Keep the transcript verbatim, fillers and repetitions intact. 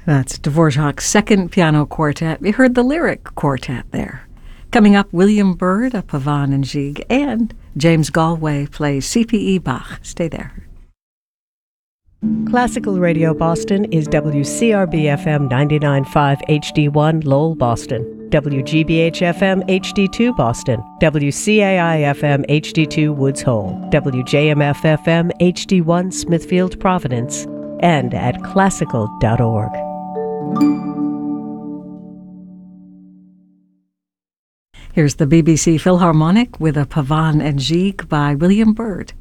That's Dvorak's Second Piano Quartet. We heard the Lyric Quartet there. Coming up, William Byrd, a Pavan and Gigue, and James Galway plays C P E Bach. Stay there. Classical Radio Boston is W C R B F M ninety-nine point five H D one Lowell, Boston, W G B H F M H D two Boston, W C A I F M H D two Woods Hole, W J M F F M H D one Smithfield, Providence, and at classical dot org. Here's the B B C Philharmonic with a Pavan and Gigue by William Byrd.